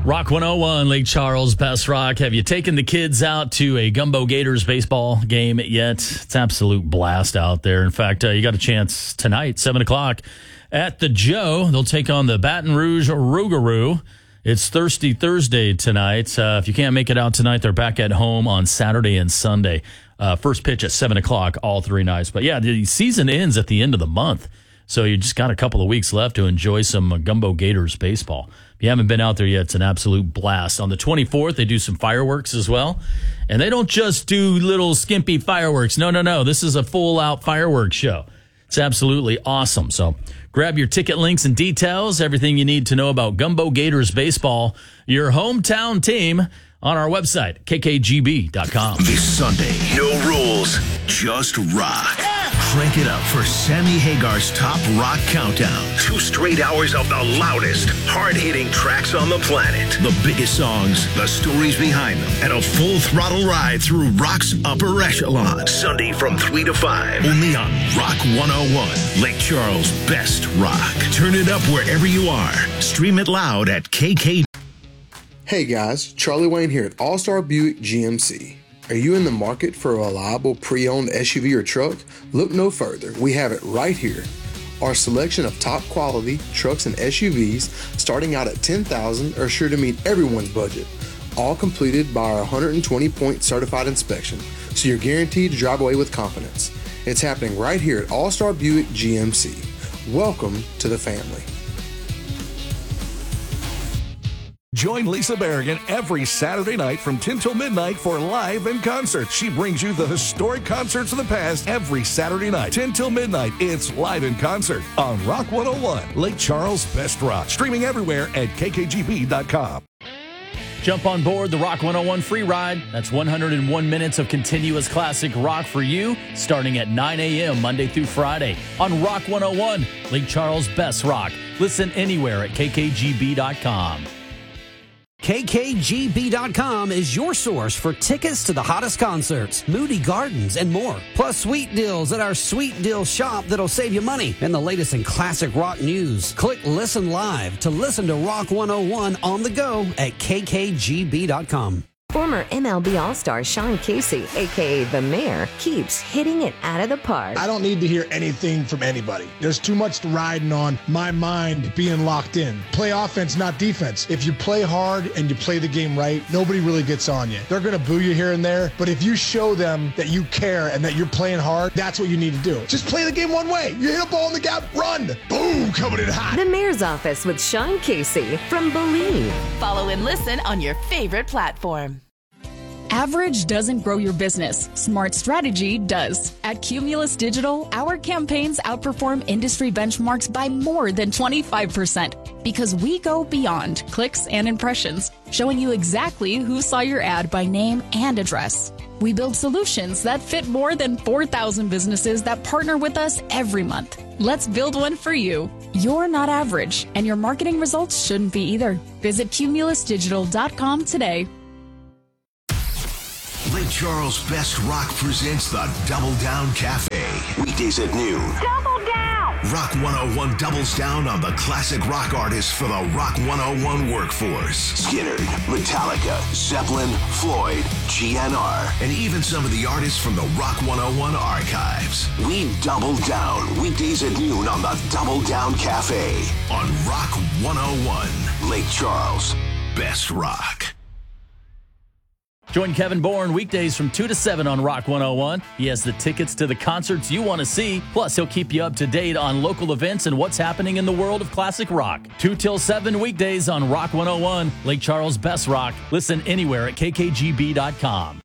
Rock 101, Lake Charles, Best Rock. Have you taken the kids out to a Gumbo Gators baseball game yet? It's absolute blast out there. In fact, you got a chance tonight, 7 o'clock at the Joe. They'll take on the Baton Rouge Rougarou. It's Thirsty Thursday tonight. If you can't make it out tonight, they're back at home on Saturday and Sunday. First pitch at 7 o'clock, all 3 nights. But yeah, the season ends at the end of the month. So you just got a couple of weeks left to enjoy some Gumbo Gators baseball. If you haven't been out there yet, it's an absolute blast. On the 24th, they do some fireworks as well. And they don't just do little skimpy fireworks. No. This is a full-out fireworks show. It's absolutely awesome. So grab your ticket links and details, everything you need to know about Gumbo Gators baseball, your hometown team, on our website, kkgb.com. This Sunday, no rules, just rock. Crank it up for Sammy Hagar's Top Rock Countdown. 2 straight hours of the loudest, hard-hitting tracks on the planet. The biggest songs, the stories behind them, and a full throttle ride through rock's upper echelon. Sunday from 3 to 5. Only on Rock 101, Lake Charles' best rock. Turn it up wherever you are. Stream it loud at KK. Hey guys, Charlie Wayne here at All-Star Buick GMC. Are you in the market for a reliable pre-owned SUV or truck? Look no further. We have it right here. Our selection of top quality trucks and SUVs starting out at $10,000 are sure to meet everyone's budget. All completed by our 120-point certified inspection, so you're guaranteed to drive away with confidence. It's happening right here at All-Star Buick GMC. Welcome to the family. Join Lisa Berrigan every Saturday night from 10 till midnight for Live in Concert. She brings you the historic concerts of the past every Saturday night. 10 till midnight, it's Live in Concert on Rock 101, Lake Charles' best rock. Streaming everywhere at kkgb.com. Jump on board the Rock 101 free ride. That's 101 minutes of continuous classic rock for you, starting at 9 a.m. Monday through Friday on Rock 101, Lake Charles' best rock. Listen anywhere at kkgb.com. KKGB.com is your source for tickets to the hottest concerts, Moody Gardens, and more. Plus sweet deals at our Sweet Deal shop that'll save you money and the latest in classic rock news. Click Listen Live to listen to Rock 101 on the go at KKGB.com. Former MLB All-Star Sean Casey, a.k.a. The Mayor, keeps hitting it out of the park. I don't need to hear anything from anybody. There's too much riding on my mind being locked in. Play offense, not defense. If you play hard and you play the game right, nobody really gets on you. They're going to boo you here and there, but if you show them that you care and that you're playing hard, that's what you need to do. Just play the game one way. You hit a ball in the gap, run. Boom, coming in hot. The Mayor's Office with Sean Casey from Believe. Follow and listen on your favorite platform. Average doesn't grow your business. Smart strategy does. At Cumulus Digital, our campaigns outperform industry benchmarks by more than 25% because we go beyond clicks and impressions, showing you exactly who saw your ad by name and address. We build solutions that fit more than 4,000 businesses that partner with us every month. Let's build one for you. You're not average, and your marketing results shouldn't be either. Visit cumulusdigital.com today. Lake Charles' best rock presents the Double Down Cafe. Weekdays at noon. Double down! Rock 101 doubles down on the classic rock artists for the Rock 101 workforce. Skynyrd, Metallica, Zeppelin, Floyd, GNR, and even some of the artists from the Rock 101 archives. We double down weekdays at noon on the Double Down Cafe on Rock 101, Lake Charles' best rock. Join Kevin Bourne weekdays from 2 to 7 on Rock 101. He has the tickets to the concerts you want to see. Plus, he'll keep you up to date on local events and what's happening in the world of classic rock. 2 till 7 weekdays on Rock 101, Lake Charles' best rock. Listen anywhere at kkgb.com.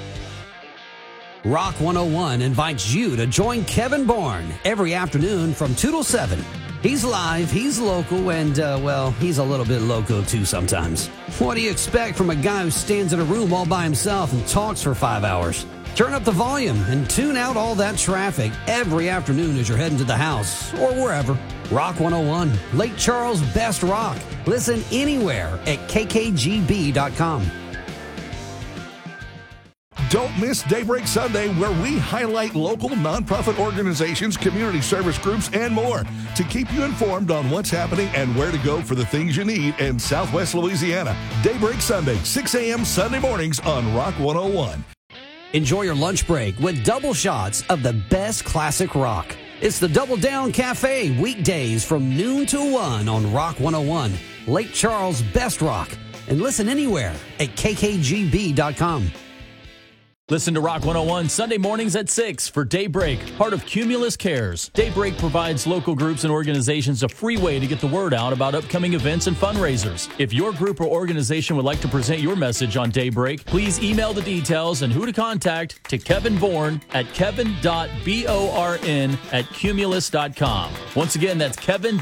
Rock 101 invites you to join Kevin Bourne every afternoon from 2 till 7. He's live, he's local, and, he's a little bit loco too sometimes. What do you expect from a guy who stands in a room all by himself and talks for 5 hours? Turn up the volume and tune out all that traffic every afternoon as you're heading to the house or wherever. Rock 101, Lake Charles' best rock. Listen anywhere at kkgb.com. Don't miss Daybreak Sunday, where we highlight local nonprofit organizations, community service groups, and more to keep you informed on what's happening and where to go for the things you need in Southwest Louisiana. Daybreak Sunday, 6 a.m. Sunday mornings on Rock 101. Enjoy your lunch break with double shots of the best classic rock. It's the Double Down Cafe, weekdays from noon to 1 on Rock 101, Lake Charles' best rock. And listen anywhere at kkgb.com. Listen to Rock 101 Sunday mornings at 6 for Daybreak, part of Cumulus Cares. Daybreak provides local groups and organizations a free way to get the word out about upcoming events and fundraisers. If your group or organization would like to present your message on Daybreak, please email the details and who to contact to Kevin Bourne at kevin.born@cumulus.com. Once again, that's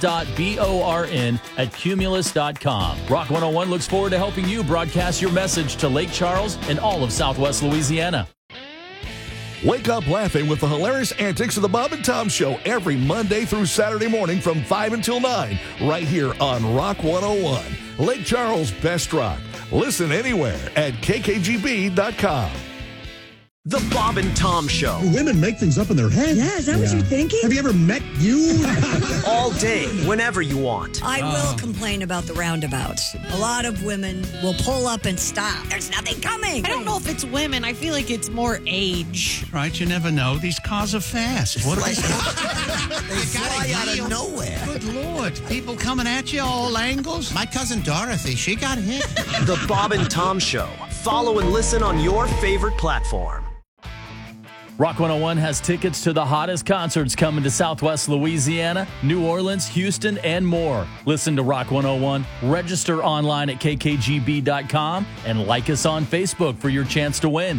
kevin.born@cumulus.com. Rock 101 looks forward to helping you broadcast your message to Lake Charles and all of Southwest Louisiana. Wake up laughing with the hilarious antics of the Bob and Tom Show every Monday through Saturday morning from 5 until 9, right here on Rock 101, Lake Charles' best rock. Listen anywhere at kkgb.com. The Bob and Tom Show. Women make things up in their head. Yeah, is that what you're thinking? Have you ever met you? All day, whenever you want. I will complain about the roundabouts. A lot of women will pull up and stop. There's nothing coming. I don't know if it's women. I feel like it's more age. Right, you never know. These cars are fast. What are they? They fly out of nowhere. Good Lord. People coming at you all angles. My cousin Dorothy, she got hit. The Bob and Tom Show. Follow and listen on your favorite platform. Rock 101 has tickets to the hottest concerts coming to Southwest Louisiana, New Orleans, Houston, and more. Listen to Rock 101, register online at kkgb.com, and like us on Facebook for your chance to win.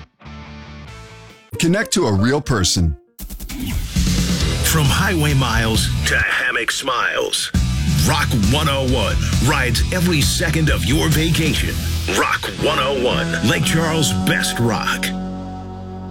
Connect to a real person. From highway miles to hammock smiles, Rock 101 rides every second of your vacation. Rock 101, Lake Charles' best rock.